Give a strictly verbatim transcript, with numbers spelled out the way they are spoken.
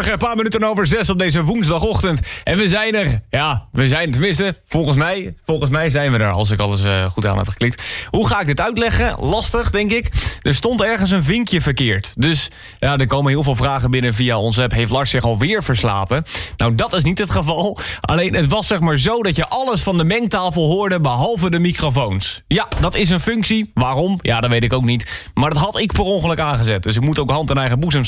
Goedemorgen, een paar minuten over zes op deze woensdagochtend. En we zijn er. Ja, we zijn tenminste, volgens mij, volgens mij zijn we er, als ik alles uh, goed aan heb geklikt. Hoe ga ik dit uitleggen? Lastig, denk ik. Er stond ergens een vinkje verkeerd. Dus ja, er komen heel veel vragen binnen via onze app. Heeft Lars zich alweer verslapen? Nou, dat is niet het geval. Alleen, het was zeg maar zo dat je alles van de mengtafel hoorde, behalve de microfoons. Ja, dat is een functie. Waarom? Ja, dat weet ik ook niet. Maar dat had ik per ongeluk aangezet. Dus ik moet ook hand in eigen boezem